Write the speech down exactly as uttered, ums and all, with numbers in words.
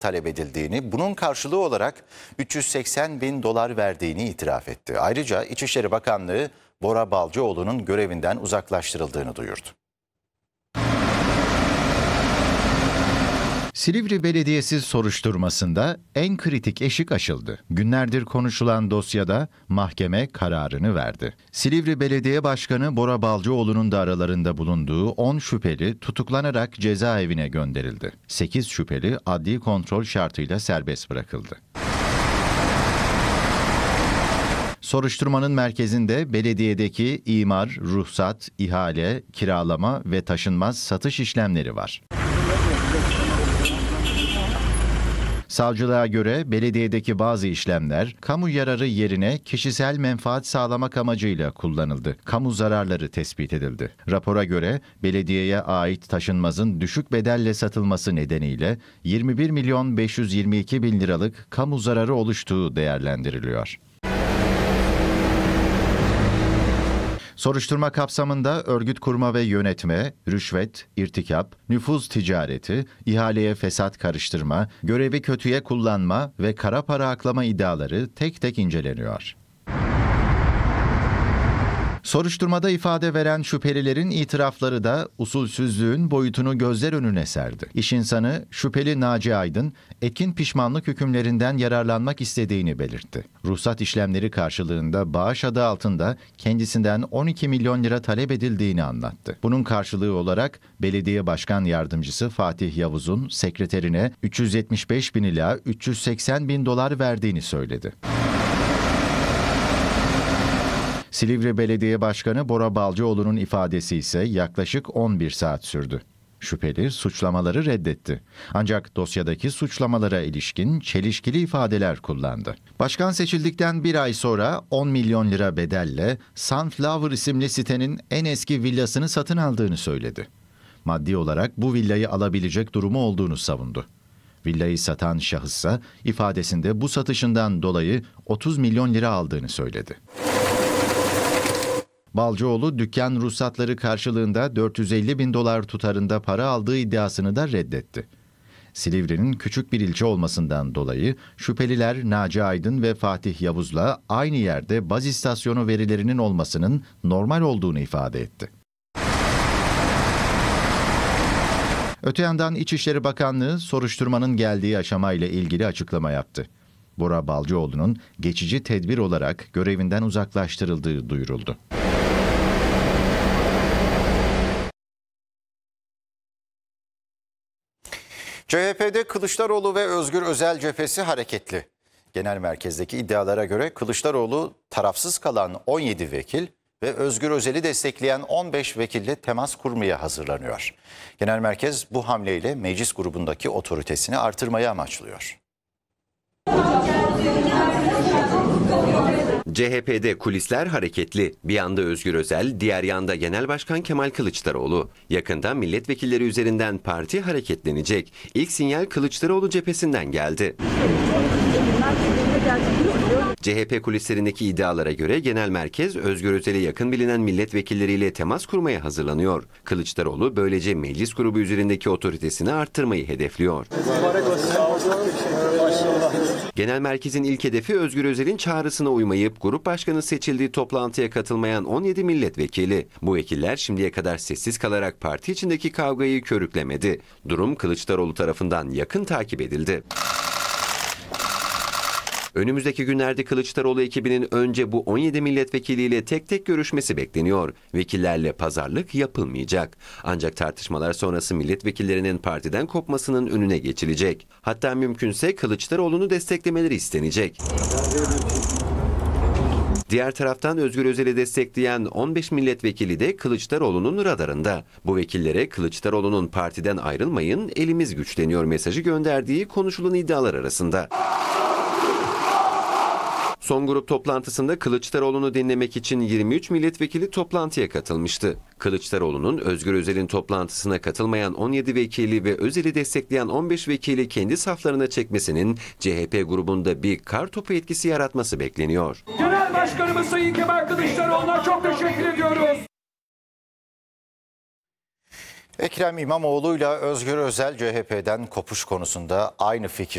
talep edildiğini, bunun karşılığı olarak üç yüz seksen bin dolar verdiğini itiraf etti. Ayrıca İçişleri Bakanlığı Bora Balcıoğlu'nun görevinden uzaklaştırıldığını duyurdu. Silivri Belediyesi soruşturmasında en kritik eşik aşıldı. Günlerdir konuşulan dosyada mahkeme kararını verdi. Silivri Belediye Başkanı Bora Balcıoğlu'nun da aralarında bulunduğu on şüpheli tutuklanarak cezaevine gönderildi. sekiz şüpheli adli kontrol şartıyla serbest bırakıldı. Soruşturmanın merkezinde belediyedeki imar, ruhsat, ihale, kiralama ve taşınmaz satış işlemleri var. Savcılığa göre belediyedeki bazı işlemler kamu yararı yerine kişisel menfaat sağlamak amacıyla kullanıldı. Kamu zararları tespit edildi. Rapora göre belediyeye ait taşınmazın düşük bedelle satılması nedeniyle yirmi bir milyon beş yüz yirmi iki bin liralık kamu zararı oluştuğu değerlendiriliyor. Soruşturma kapsamında örgüt kurma ve yönetme, rüşvet, irtikap, nüfuz ticareti, ihaleye fesat karıştırma, görevi kötüye kullanma ve kara para aklama iddiaları tek tek inceleniyor. Soruşturmada ifade veren şüphelilerin itirafları da usulsüzlüğün boyutunu gözler önüne serdi. İş insanı şüpheli Naci Aydın, etkin pişmanlık hükümlerinden yararlanmak istediğini belirtti. Ruhsat işlemleri karşılığında bağış adı altında kendisinden on iki milyon lira talep edildiğini anlattı. Bunun karşılığı olarak belediye başkan yardımcısı Fatih Yavuz'un sekreterine üç yüz yetmiş beş bin ila üç yüz seksen bin dolar verdiğini söyledi. Silivri Belediye Başkanı Bora Balcıoğlu'nun ifadesi ise yaklaşık on bir saat sürdü. Şüpheli suçlamaları reddetti. Ancak dosyadaki suçlamalara ilişkin çelişkili ifadeler kullandı. Başkan seçildikten bir ay sonra on milyon lira bedelle Sunflower isimli sitenin en eski villasını satın aldığını söyledi. Maddi olarak bu villayı alabilecek durumu olduğunu savundu. Villayı satan şahıssa ifadesinde bu satışından dolayı otuz milyon lira aldığını söyledi. Balcıoğlu dükkan ruhsatları karşılığında dört yüz elli bin dolar tutarında para aldığı iddiasını da reddetti. Silivri'nin küçük bir ilçe olmasından dolayı şüpheliler Naci Aydın ve Fatih Yavuz'la aynı yerde baz istasyonu verilerinin olmasının normal olduğunu ifade etti. Öte yandan İçişleri Bakanlığı soruşturmanın geldiği aşamayla ilgili açıklama yaptı. Bora Balcıoğlu'nun geçici tedbir olarak görevinden uzaklaştırıldığı duyuruldu. C H P'de Kılıçdaroğlu ve Özgür Özel cephesi hareketli. Genel merkezdeki iddialara göre Kılıçdaroğlu tarafsız kalan on yedi vekil ve Özgür Özel'i destekleyen on beş vekille temas kurmaya hazırlanıyor. Genel merkez bu hamleyle meclis grubundaki otoritesini artırmayı amaçlıyor. C H P'de kulisler hareketli. Bir yanda Özgür Özel, diğer yanda Genel Başkan Kemal Kılıçdaroğlu. Yakında milletvekilleri üzerinden parti hareketlenecek. İlk sinyal Kılıçdaroğlu cephesinden geldi. C H P kulislerindeki iddialara göre genel merkez Özgür Özel'e yakın bilinen milletvekilleriyle temas kurmaya hazırlanıyor. Kılıçdaroğlu böylece meclis grubu üzerindeki otoritesini arttırmayı hedefliyor. Genel merkezin ilk hedefi Özgür Özel'in çağrısına uymayıp grup başkanı seçildiği toplantıya katılmayan on yedi milletvekili. Bu vekiller şimdiye kadar sessiz kalarak parti içindeki kavgayı körüklemedi. Durum Kılıçdaroğlu tarafından yakın takip edildi. Önümüzdeki günlerde Kılıçdaroğlu ekibinin önce bu on yedi milletvekiliyle tek tek görüşmesi bekleniyor. Vekillerle pazarlık yapılmayacak. Ancak tartışmalar sonrası milletvekillerinin partiden kopmasının önüne geçilecek. Hatta mümkünse Kılıçdaroğlu'nu desteklemeleri istenecek. Diğer taraftan Özgür Özel'i destekleyen on beş milletvekili de Kılıçdaroğlu'nun radarında. Bu vekillere Kılıçdaroğlu'nun partiden ayrılmayın, elimiz güçleniyor mesajı gönderdiği konuşulan iddialar arasında. Son grup toplantısında Kılıçdaroğlu'nu dinlemek için yirmi üç milletvekili toplantıya katılmıştı. Kılıçdaroğlu'nun Özgür Özel'in toplantısına katılmayan on yedi vekili ve Özel'i destekleyen on beş vekili kendi saflarına çekmesinin C H P grubunda bir kartopu etkisi yaratması bekleniyor. Genel Başkanımız Sayın Kemal Kılıçdaroğlu'na çok teşekkür ediyoruz. Ekrem İmamoğlu'yla Özgür Özel C H P'den kopuş konusunda aynı fikir.